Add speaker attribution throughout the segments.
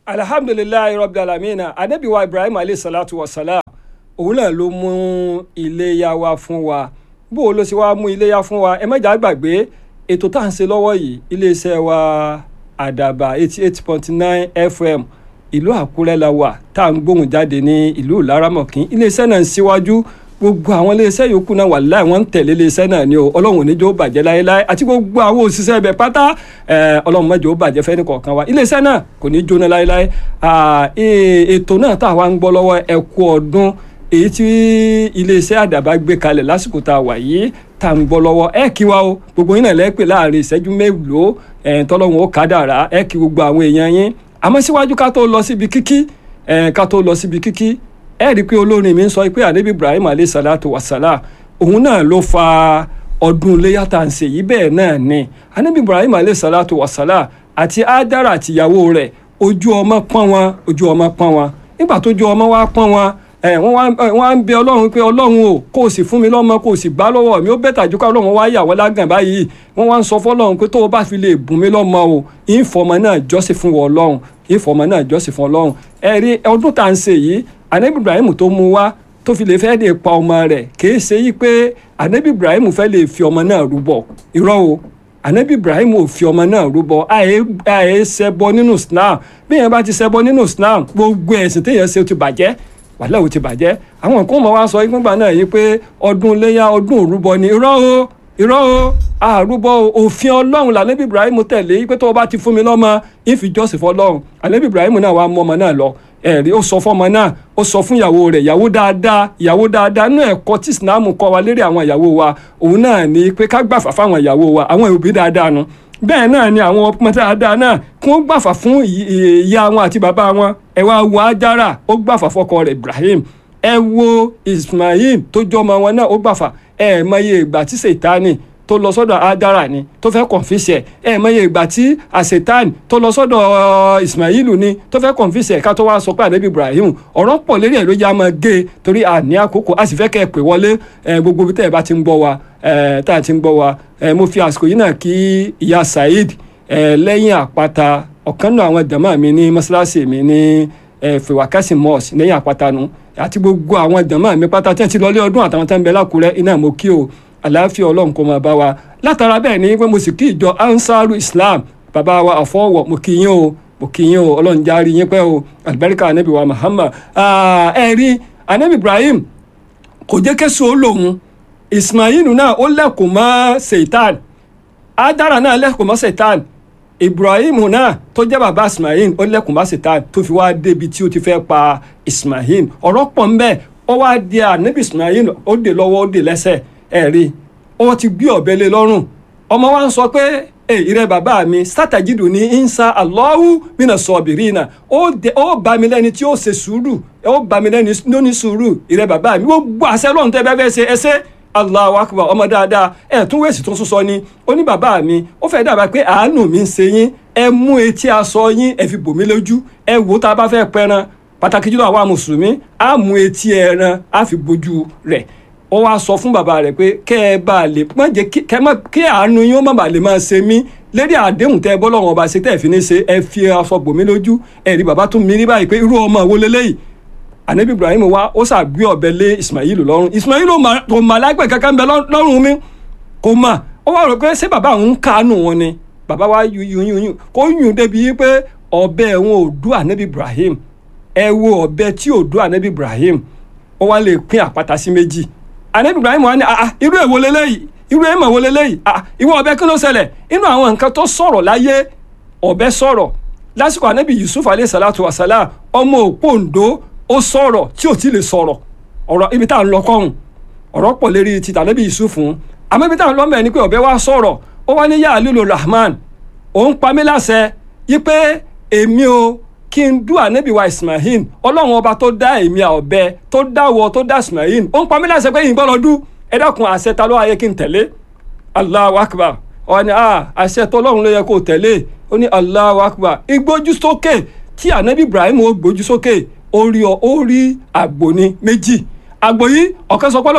Speaker 1: alhamdulilayi rabbil alamin anabi wa ibrahim alayhi salatu wa salam òun náà ló mú iléyá wá fún wa bó o ló ṣe wá mú iléyá fún wa ẹ má jà gbàgbé ètò tá à ń ṣe lọ́wọ́ yìí iléeṣẹ́ wa àdàbà 88.9 fm ìlú àkúrẹ́ la wà tá à ń gbóhùn jáde ní ìlú ìlaramọ̀kín iléeṣẹ́ náà ń síwájú gbogbo àwọn iléeṣẹ́ yòókù náà wà láì wọ́n ń tẹ̀lé iléeṣẹ́ náà ni o ọlọ́run ò ní jẹ́ ó bàjẹ́ láéláé àti gbogbo àwọn òṣìṣẹ́ ibẹ̀ pátá ọlọ́run má jẹ́ ó bàjẹ́ fẹ́ni kọ̀ọ̀kan wa iléeṣẹ́ náà kò ní jóná láéláé ètò náà tá a wá ń gbọ́ lọ́wọ́ ẹ kú ọdún èyí tí iléeṣẹ́ àdàbà gbé kalẹ̀ lásìkò tá a wà yìí tá a ń gbọ́ lọ́wọ́ ẹ kí wa o gbogbo yín náà lẹ́pẹ́ láàrin ìṣẹ́jú mélòó tọ́lọ́run ó kádàrá ẹ kí gbogbo àwọn èèyàn yín àmọ́ síwájú ká tó lọ síbi kíkí ẹ rí i pé olórin mi ń sọ pé ànábì ibrahim alayhi salatu wassalam òun náà ló fa ọdún iléyá tá à ń ṣe yìí bẹ́ẹ̀ náà ni ànábì ibrahim alayhi salatu wassalam àti ádára àtìyàwó rẹ̀ ojú ọmọ pọ́n wọn nígbà tó ojú ọmọ wá pọ́n wọn wọ́n á ń bẹ ọlọ́run pé ọlọ́run o kò sì fún mi lọ́mọ kò sì gbà lọ́wọ́ mi ó bẹ́tà jù ká ọlọ́run wá yà wọ́n lágàn báyìí wọ́n wá ń sọ fọ́lọ́run pé tó o bá fi lè bùn mí lọ́mọ o ìfọ̀mọ náà jọ́sìn fún ọlọ́run ẹ̀rí ọdún tá à ń ṣe yìí anabi ibrahim tó mú wá tó fi lè fẹ́ lè pa ọmọ rẹ̀ kì í ṣe yí pé anabi ibrahim fẹ́ lè fi ọmọ náà rúbọ irọ́ o anabi ibrahim ò fi ọmọ náà rúbọ àyè ṣẹbọ nínú islam bí èèyàn bá ti ṣẹbọ nínú islam gbogbo ẹ̀sìn téèyàn ṣe ó ti bàjẹ́ wàhálà ó ti bàjẹ́ àwọn nǹkan ọmọ wa sọ nígbà náà yìí pé ọdún iléyá ọdún òrúbọ ni irọ́ o àrúbọ òfin ọlọ́run lànàbí ibrahim tẹ̀lé pé tó o bá ti fún mi lọ́mọ ìfìjọ́sìn fọlọ́run ànàbí ibrahim náà wàá mú ọmọ náà lọ ẹ̀rí ó sọ fọ́mọ náà ó sọ fún ìyàwó rẹ̀ ìyàwó dáadáa nínú ẹ̀kọ́ tí ìsìlámù kọ́ wa lérí àwọn ìyàwó wa òun náà ní pé ká gbàfà fáwọn ìyàwó wa àwọn òbí dáadáa nu bẹ́ẹ̀ náà ni àwọn ọmọ dáadáa náà kí wọ́n gbàfà fún ìyá wọn àti bàbá wọn ẹ wá wo Ájárà ó gbàfà fọ́kọ rẹ̀ Ibrahim ẹ wo Ismail tó jọmọ wọn náà ó gbàfà ẹ mọye ìgbà tí Sètánì tó lọ sọ́dọ̀ Ájárà ni tó fẹ́ kọ̀ǹfìsì ẹ mọye ìgbà tí àṣetánì tó lọ sọ́dọ̀ Ismailu ni tó fẹ́ kọ̀ǹfìsì ká tó wá sọ pé ànábì Ibrahim ọ̀rọ̀ pọ̀ lérí ẹ̀ ló yá máa gé torí àní àkókò a sì fẹ́ kẹ́ ẹ pè wọlé gbogbo bí tẹ́ ẹ bá ti ń gbọ́ wa tá a ti ń gbọ́ wa mo fi àsìkò yìí náà kí ìyá Saheed lẹ́yìn àpáta ọ̀kan náà àwọn jàmáà mi ní mọ́ṣáláṣí mi ní fèwákàsí mosque lẹ́yìn àpáta nu àti gbogbo àwọn jàmáà mi pátá tí wọ́n ti lọlé ọdún àtàwọn tẹ́ ń bẹ lákùrẹ́ iná mo kí o àlàáfíà ọlọ́run kó máa bá wa látara bẹ́ẹ̀ ni pé mo sì kí ìjọ Ansaru Islam bàbá wa àfọwọ́ mo kí yín o ọlọ́run járe yín pẹ́ o àlùbáríkà anabi wa Muhammad ẹ̀rí anabi Ibrahim kò jẹ́ kẹ́sù ó lòun Ismailu náà ó lẹ́kùn mọ́ Satan Ájárà náà lẹ́kùn mọ́ Satan Ibrahim náà tó jẹ́ bàbá Ismail ó lẹ́kùn mọ́ Satan tó fi wá débi tí ó ti fẹ́ pa Ismail ọ̀rọ̀ pọ̀ ń bẹ ó wá di anabi Ismail ó dè lọ́wọ́ ó dè lẹ́sẹ̀ ẹ̀rí ó ti gbé ọ̀bẹ lé lọ́rùn ọmọ wa ń sọ pé ìrẹ bàbá mi sátàjìdù ní insha Allahu mina sọ̀bìrìnà ó bá mi lẹ́ni tí ó ṣe sùúrù ó bá mi lẹ́ni lóní sùúrù ìrẹ bàbá mi gbogbo àṣẹ lọ́run tẹ́ bẹ́ẹ̀ ṣe ẹsẹ́ Allahu akbar ọmọ dáadáa tún wẹ̀sì tó sọ ni ó ní bàbá mi ó fẹ́ dàbà pé àánú mi ń ṣe yín ẹ mú etí aṣọ yín ẹ fi bò mí lójú ẹ wò tá a bá fẹ́ pẹran pàtàkì jùlọ àwa mùsùlùmí á mú etí ẹran á fi bójú rẹ̀ ó wá sọ fún bàbá rẹ̀ pé kẹ́ ẹ bá lè má jẹ́ kí àánú yín ó má bàa lè máa ṣe mí lérí àdéhùn tẹ́ ẹ bọ́ lọ́wọ́ ọba ṣe tẹ́ ẹ fi ní ṣe ẹ fi aṣọ bò mí lójú ẹ rí bàbá tún mi rí báyìí pé irú ọmọ wo leléyìí ànábì Ibrahim wá ó ṣàgbé ọ̀bẹ lé Ismail lọ́rùn Ismail kò mà lágbẹ̀ kankan bẹ lọ́rùn mi kò mà ó wá rò pé ṣé bàbá òun kánú wọn ni bàbá wa yún kó yún débi pé ọ̀bẹ òun ò dú ànábì Ibrahim ẹ wo ọ̀bẹ tí ò dú ànábì Ibrahim ó wá lè pín àpáta sí méjì ànábì Ibrahim wá ní irú èwo leléyìí irú èèmọ̀ wo leléyìí ìwọ ọ̀bẹ kí ló ṣẹlẹ̀ inú àwọn nǹkan tó sọ̀rọ̀ láyé ọ̀bẹ sọ̀rọ̀ lásìkò ànábì Yusuf alayhi salatu wa salam ọmọ òpóǹdó ó sọ̀rọ̀ tí ò tí lè sọ̀rọ̀ ọ̀rọ̀ ibi tá à ń lọ kọ́hún ọ̀rọ̀ pọ̀ lérí ti tànábì Yusuf fún àmọ́ ibi tá à ń lọ mẹ́rin ni pé ọ̀bẹ wá sọ̀rọ̀ ó wá ní yá lílo Rahman òun pa mí láṣẹ yí pé èmi o kí n dú ànábì wa Ismail ọlọ́run ọba tó dá èmi ọ̀bẹ tó dáwọ́ tó dá Ismail ó ń pa mí láṣẹ pé yìí gbọ́dọ̀ dú ẹ dákun àṣẹ ta ló ayé kí n tẹ̀lé Allahu Akbar ó ní àṣẹ tọ́lọ́run ló yẹ kó tẹ̀lé ó ní Allahu Akbar ìgbójú sókè tí ànábì Ibrahim ó gbójú sókè ó rí àgbò ní méjì àgbò yìí ọ̀kan sọ pé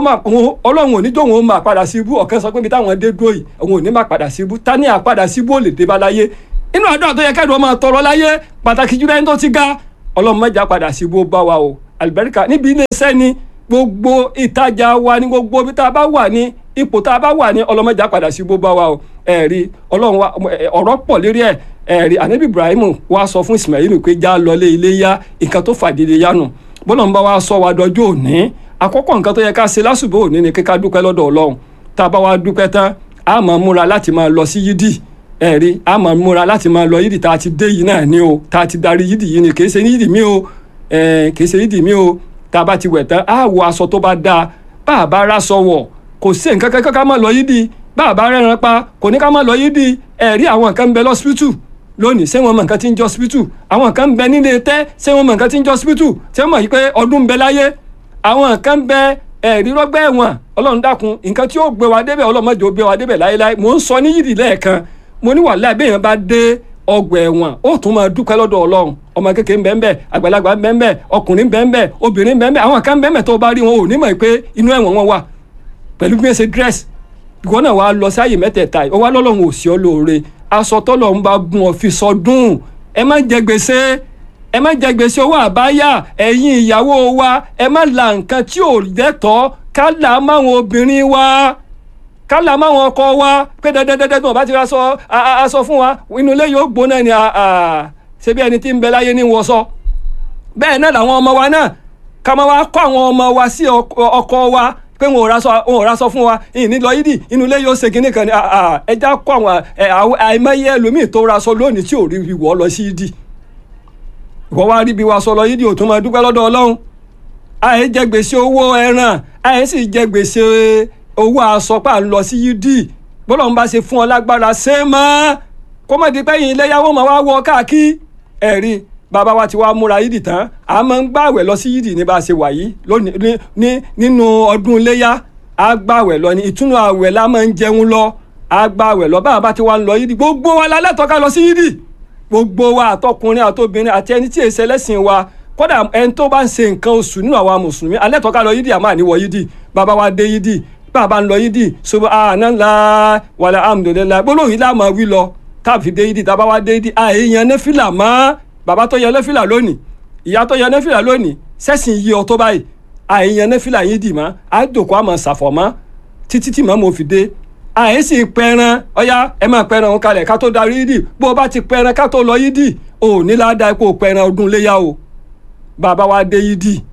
Speaker 1: ọlọ́run ò ní jẹ́ òun máa padà sí ibú ọ̀kan sọ pé ibi táwọn dé dúró yìí òun ò ní máa padà sí ibú ta ní àpadà sí ibú ò lè dé bá láyé inú àdúrà tó yẹ kẹ́dùn ọmọ tọrọ láyé pàtàkì jùlọ ẹni tó ti ga ọlọ́run má jà padà sí bó bá wa o àlùbáríkà níbi iléeṣẹ́ ni gbogbo ìtajà wa ní gbogbo ibi tá a bá wà ní ipò tá a bá wà ní ọlọ́run má jà padà sí bó bá wa o ẹ̀rí ọlọ́run wa ọ̀rọ̀ pọ̀ lérí ẹ̀ ẹ̀rí anabi Ibrahim wa sọ fún Ismail pé já lọlé Iléyá nǹkan tó fàdílé yánu bọ́lá ń bá wa sọ wa dọjọ́ òní àkọ́kọ́ nǹkan tó yẹ ká ṣe lásùbò òní ni kíká dúpẹ́ lọ́dọ̀ ọlọ́run tá a bá wa dúpẹ́ tán a máa múra láti máa lọ sí yídì ẹ̀rí a máa múra láti máa lọ yídì tá a ti dé yìí náà ni o tá a ti darí yídì yìí ni kì í ṣe yídì mi o kì í ṣe yídì mi o tá a bá ti wẹ̀ tán a wọ aṣọ tó bá dáa bá a bá ráṣọ wọ̀ kò sí nǹkan kankan ká má lọ yídì bá a bá rẹ́ran pa kò ní ká má lọ yídì ẹ̀rí àwọn nǹkan ń bẹ lọ́sípítù lónìí ṣé wọn mọ nǹkan tí ń jọ hospital àwọn kan ń bẹ nílé tẹ́ ṣé wọn mọ nǹkan tí ń jọ hospital ṣé wọn mọ yìí pé ọdún ń bẹ láyé àwọn kan ń bẹ rírọ́gbẹ́ ẹ̀wọ̀n ọlọ́run dákun nǹkan tí ó gbé wa débẹ̀ ọlọ́run má jẹ́ ó gbé wa débẹ̀ láéláé mò ń sọ ní yìdì lẹ́ẹ̀kan mo ní wàhálà bí èèyàn bá dé ọgbà ẹ̀wọ̀n ó tún máa dúpẹ́ lọ́dọ̀ ọlọ́run ọmọ kékeré ń bẹ ń bẹ àgbàlagbà ń bẹ ń bẹ ọkùnrin ń bẹ ń bẹ obìnrin ń bẹ ń bẹ àwọn kan ń bẹ ń bẹ tó bá rí wọn ò ní mọ̀ pé inú ẹ̀wọ̀n wọn wà pẹ̀lú bí wọ́n ṣe dress ìwọ náà wàá lọ sáàyè mẹ́tẹ̀ẹ̀ta ó wá lọ́lọ́run ò sí ọ lóore aṣọ tọ́lọ́run bá gun ọ fi sọdún ẹ má jẹ gbèsè ẹ má jẹ gbèsè owó àbáyà ẹ̀yin ìyàwó wa ẹ má la nǹkan tí ò lẹ́tọ̀ọ́ ká là máwọn obìnrin wa ká là máwọn ọkọ wa pé dandandandan tí wọn bá ti ra aṣọ fún wa inú ilé yóò gbóná ni ṣe bí ẹni tí ń bẹ láyé ní wọṣọ bẹ́ẹ̀ náà làwọn ọmọ wa náà ká máa wá kọ́ àwọn ọmọ wa sí ọkọ wa pé wọn ò raṣọ fún wa ìní lọ yídì inú ilé yóò ṣe kínní kan ni ẹja kọ́ àwọn àìmọye ẹlòmíì tó raṣọ lónìí tí ò rí wọ́ lọ sí yídì ìwọ wá rí bí wa sọ lọ yídì ò tún máa dúpẹ́ lọ́dọ̀ Ọlọ́run àì jẹ gbèsè owó ẹran àì sì jẹ gbèsè owó aṣọ pà ń lọ sí yídì bọ́lọ̀ ń bá ṣe fún ọ lágbára ṣé mọ́ kó má di pẹ́yìn iléyàwó máa wá wọ káàkiri ẹ̀rí bàbá wa ti wá múra yídì tán a máa ń gbààwẹ̀ lọ sí yídì ní bá a ṣe wà yìí lónìí nínú ọdún iléyà a gbààwẹ̀ lọ ní ìtúnu àwẹ̀ la máa ń jẹun lọ a gbààwẹ̀ lọ bàbá ti wá ń lọ yídì gbogbo wa la lẹ́tọ̀ọ́ ká lọ sí yídì gbogbo wa àtọkùnrin àtobìnrin àti ẹni tí èsì ẹlẹ́sìn wa kódà ẹni tó bá ń ṣe nǹkan oṣù nínú àwa mùsùlùmí alẹ́tọ̀ọ́ ká lọ yídì àmọ́ àníwọ̀ yídì bàbá wa dé yídì bàbá ń lọ yídì subhanallah walhamdulillah gbólóhùn yìí la máa wí lọ táàfin dé yídì tábà wá dé yídì àìyàn nẹ́fìlà mọ́ bàbá tó yan nẹ́fìlà lónìí ìyá tó yan nẹ́fìlà lónìí sẹ́sìn yí ọ tó báyìí àìyàn nẹ́fìlà yín dì mọ́ àjòkó àmọ́ ṣàfọ̀mọ́ títí tí mọ́ mo fi dé àìsí pẹran ọ̀yá ẹ máa pẹran òun kalẹ̀ ká tó darí yídì bó o bá ti pẹran ká tó lọ yídì ò ní ládàá ipò pẹran ọdún léyà o bàbá wa dé yídì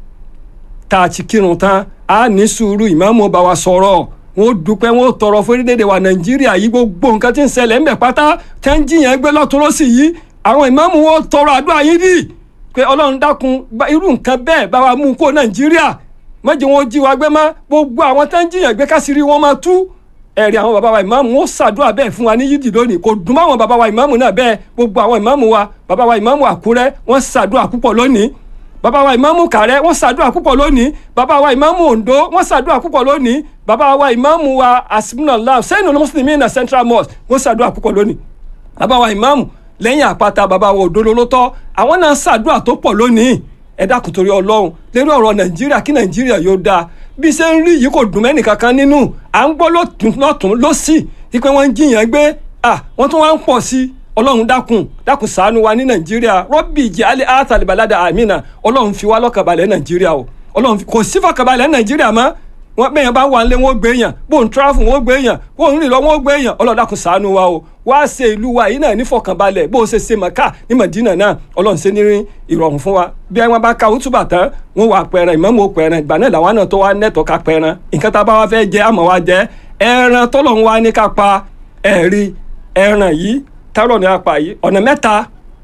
Speaker 1: tá a ti kírun tán a ní sùúrù ìmáàmù bá wa sọ̀rọ̀ wọn ò dúpẹ́ wọn ò tọrọ fún orílẹ̀-èdè wa Nàìjíríà yìí gbogbo nǹkan tí ń ṣẹlẹ̀ ń bẹ̀ pátá tẹ́ ń jiyàn gbé lọ́tún lọ́sì yìí àwọn ìmáàmù wọn tọrọ àdúrà yín dì pé Ọlọ́run dákun irú nǹkan bẹ́ẹ̀ bá wa mú kó Nàìjíríà má jẹ́ wọn jí wa gbé má gbogbo àwọn tẹ́ ń jiyàn gbé kásìrí wọn máa tú ẹ̀rí àwọn bàbá wa ìmáàmù wọn ṣàdúrà bẹ́ẹ̀ fún wa ní yídì lónìí kò dùn máwọn bàbá wa ìmáàmù náà bẹ́ẹ̀ gbogbo àwọn ìmáàmù wa bàbá wa ìmáàmù Àkúrẹ́ wọ́n ṣàdúrà púpọ̀ lónìí bàbá wa ìmáàmù Kàrẹ́ wọ́n ṣàdúrà púpọ̀ lónìí bàbá wa ìmáàmù Oǹdó wọ́n ṣàdúrà púpọ̀ lónìí bàbá wa ìmáàmù wa Asminallah Sayyidul Muslimin na Central Mosque wọ́n ṣàdúrà púpọ̀ lónìí bàbá wa ìmáàmù lẹ́yìn àpáta bàbá wa òdodo ló tọ́ àwọn náà ṣàdúrà tó pọ̀ lónìí ẹ dákun torí Ọlọ́run lérí ọ̀rọ̀ Nàìjíríà kí Nàìjíríà yóò dáa bí ṣe ń rí yìí kò dùn mẹ́nì kankan nínú à ń gbọ́ lọ́tún lọ́sì wípé wọ́n ń jiyàn gbé wọ́n tún wá ń pọ̀ sí Ọlọ́run dákun ṣàánú wa ní Nàìjíríà rọ́bì jẹ́ àtàlìbàládà àmínà Ọlọ́run fi wá lọ́kànbalẹ̀ Nàìjíríà o Ọlọ́run kò sí fọkànbalẹ̀ Nàìjíríà mọ́ wọn bẹ́ẹ̀ bá wà nílé wọn ó gbé èèyàn bó ń tráfù wọn ó gbé èèyàn bó ń rìn lọ wọn ó gbé èèyàn Ọlọ́run dákun ṣàánú wa o wá ṣe ìlú wa yìí náà ní fọkànbalẹ̀ bó ṣe ṣe Mẹ́kà ní Mẹdínà náà Ọlọ́run ṣe ní ìrọ̀rùn fún wa bí wọn bá ka òtúbà tán wọn wà pẹran ìmáàmù ó pẹran ìgbà náà làwọn náà tó wá nẹ́tọ̀ọ́ ká pẹran nǹkan tá a bá wá fẹ́ jẹ àmọ́ wá jẹ ẹran tọ́lọ́run wá ní ká pa ẹ̀rí ẹran yìí tárọ̀ ní apá yìí ọ̀nà mẹ́ta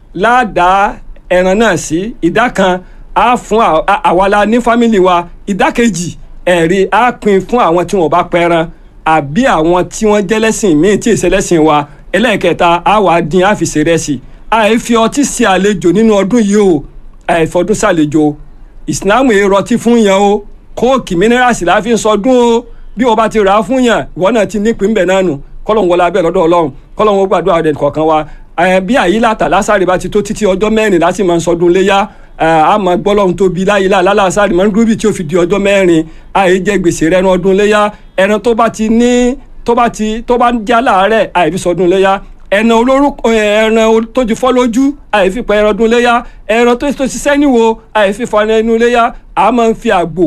Speaker 1: ládàá ẹran náà sí ìdá kan á fún àwa la ní fámìlì wa ìdá kejì ẹ̀rí á pín fún àwọn tí wọ́n bá pẹran àbí àwọn tí wọ́n jẹ́ lẹ́sìn míì tí èsè lẹ́sìn wa ẹlẹ́ẹ̀kẹta á wà dín á fi ṣe rẹ́sì àìfi ọtí ṣe àlejò nínú ọdún yìí o àìfọdún ṣàlejò ìsìláàmù èrò ọtí fún yẹn o kóòkì mínírààsì la fi ń sọdún o bí o bá ti rà á fún yẹn ìwọ náà ti nípìn bẹ̀ náà nù kọ́lọ́hún wọlé abẹ́ lọ́dọ̀ Ọlọ́run kọ́lọ́hún ó gbàdúrà ọ̀dẹ̀ kọ̀ọ̀kan wa bí àyílàtà lásàrè bá ti tó títí ọjọ́ mẹ́rin láti máa ń sọdún léyà àmọ́ gbọ́lọ́hún tóbi láyìlá lálàsàrè máa ń dúró bì tí ó fi di ọjọ́ mẹ́rin àyè jẹ́ gbèsè rẹ̀ ọdún léyà ẹran tó bá ń já láàárẹ̀ àìfi sọdún léyà ẹran olórúkọ ẹran tó ti fọ́ lójú àìfipá ẹran ọdún léyà, ẹran tó ṣiṣẹ́ níwò àìfipá ẹran ọdún léyà. A máa ń fi àgbò